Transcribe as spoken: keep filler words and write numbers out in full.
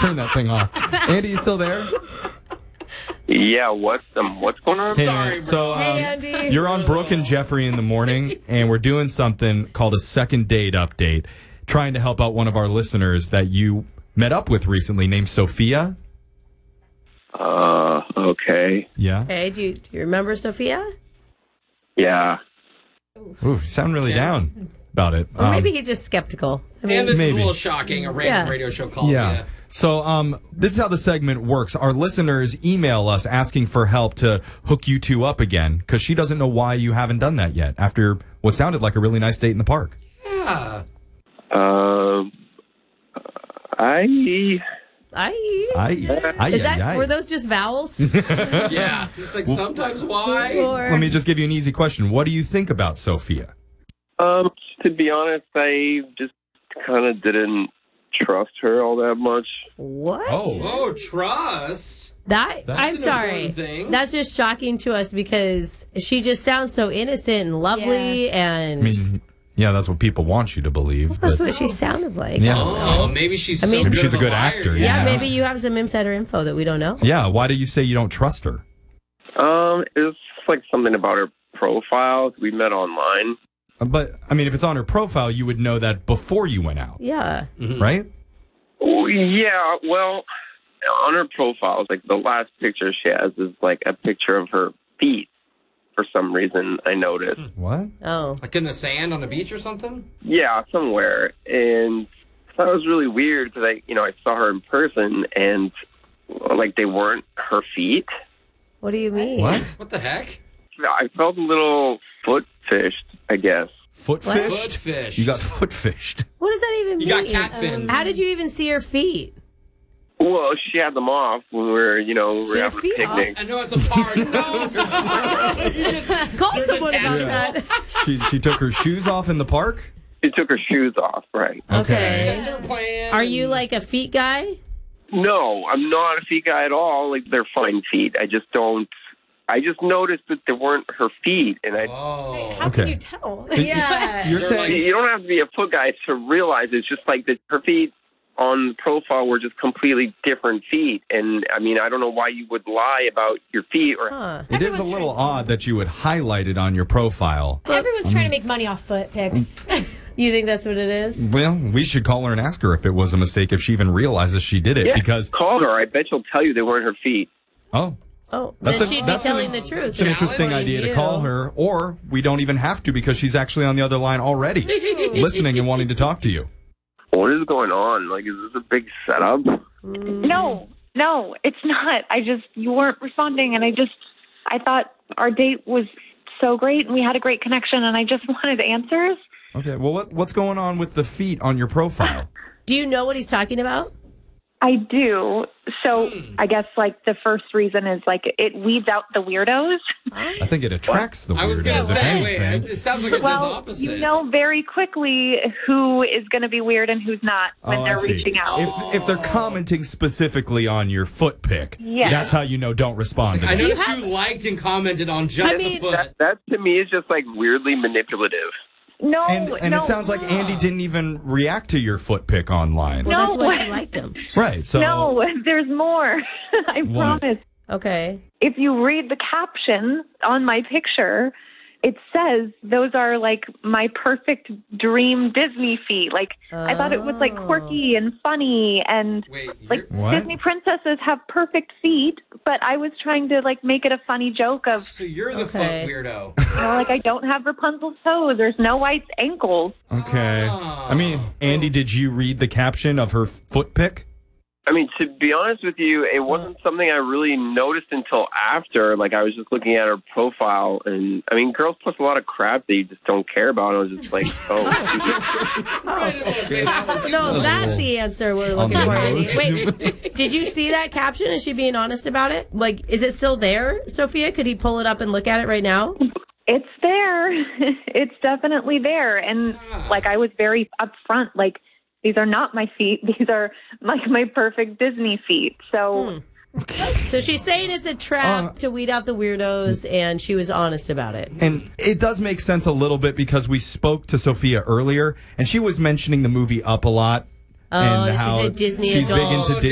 turn that thing off. Andy, you still there? Yeah, what, um, what's going on? Hey, Sorry, bro. so um, Hey, Andy. you're on Brooke and Jeffrey in the morning, and we're doing something called a second date update, trying to help out one of our listeners that you met up with recently named Sophia. Uh, okay. Yeah? Hey, do you, do you remember Sophia? Yeah. Ooh, you sound really Yeah. down about it. Or Um, maybe he's just skeptical. I mean, And this is Maybe. a little shocking. A random Yeah. radio show calls Yeah. you. So um, this is how the segment works. Our listeners email us asking for help to hook you two up again because she doesn't know why you haven't done that yet after what sounded like a really nice date in the park. Yeah. Um, I... I, I, I, is that I, were those just vowels? Yeah. It's like sometimes why? Or Let me just give you an easy question. What do you think about Sophia? Um, to be honest, I just kind of didn't trust her all that much. what? Oh, trust. That That's I'm an sorry. important thing. That's just shocking to us because she just sounds so innocent and lovely, and I mean, yeah, that's what people want you to believe. that's but- what she sounded like. Yeah. Oh, maybe she's I mean- so Maybe good she's of a good liar. actor, Yeah, Yeah. maybe you have some insider info that we don't know. Yeah, why do you say you don't trust her? Um, it was like something about her profile. We met online. Uh, But, I mean, if it's on her profile, you would know that before you went out, Yeah. right? Oh, yeah, well, on her profile, like the last picture she has is like a picture of her feet. For some reason, I noticed. What? Oh. Like in the sand on the beach or something? Yeah, somewhere, and I thought it was really weird because I, you know, I saw her in person, and like they weren't her feet. What do you mean? What? What the heck? I felt a little foot fished, I guess. Foot What? fished? Foot fished. You got foot fished. What does that even You mean? got catfin. How did you even see her feet? Well, she had them off when we were, you know, we She were had her having a feet off? picnic. I know at the park. No. You just- Call There's someone a about tattoo. that. She she took her shoes off in the park? She took her shoes off, right? Okay. Sensor plan. Are you like a feet guy? No, I'm not a feet guy at all. Like, they're fine feet. I just don't. I just noticed that they weren't her feet, and I. Oh. How Okay. can you tell? Yeah. You're They're saying You don't have to be a foot guy to realize it's just like that. Her feet on the profile were just completely different feet, and I mean, I don't know why you would lie about your feet or. Huh. it is a little odd that you would highlight it on your profile. Everyone's trying to make money off foot pics. You think that's what it is? Well, we should call her and ask her if it was a mistake, if she even realizes she did it. Yeah, Because, call her. I bet she'll tell you they weren't her feet. oh, Oh, That's then a- she'd be that's an- telling the truth. it's an interesting According idea to you. call her. Or we don't even have to because she's actually on the other line already, listening and wanting to talk to you. What is going on? Like, is this a big setup? No, no, it's not. I just, you weren't responding, and I just, I thought our date was so great, and we had a great connection, and I just wanted answers. Okay, well, what what's going on with the feet on your profile? Do you know what he's talking about? I do. So I guess, like, the first reason is, like, it weeds out the weirdos. I think it attracts the I was going to weirdos, if say, wait, anything. it sounds like it does Well, opposite. you know very quickly who is going to be weird and who's not when Oh, I they're see. reaching out. If, if they're commenting specifically on your foot pic, Yes. that's how you know don't respond to I them. noticed you, liked and commented on just I mean- the foot. That, that to me is just like weirdly manipulative. no, And, and no, it sounds like Andy didn't even react to your foot pic online. Well, that's No. why she liked him. Right, so... no, there's more. I What? promise. Okay. If you read the caption on my picture, it says those are like my perfect dream Disney feet. Like I thought it was like quirky and funny and Wait, like you're, What? Disney princesses have perfect feet, but I was trying to like make it a funny joke of, so you're the Okay. foot weirdo. you know, like I don't have Rapunzel's toes or Snow White's ankles. Okay. Oh. I mean, Andy, did you read the caption of her foot pic? I mean, to be honest with you, it wasn't something I really noticed until after. Like, I was just looking at her profile, and I mean, girls post a lot of crap that you just don't care about. And I was just like, oh, I didn't want to say that one too. No, that's the answer we're looking On the for, Andy. nose. Wait, did you see that caption? Is she being honest about it? Like, is it still there, Sophia? Could he pull it up and look at it right now? It's there. It's definitely there. And like I was very upfront, like these are not my feet. These are like my perfect Disney feet. So So she's saying it's a trap Uh, to weed out the weirdos, and she was honest about it. And it does make sense a little bit because we spoke to Sophia earlier, and she was mentioning the movie Up a lot. Oh, and she's how a Disney she's adult. big into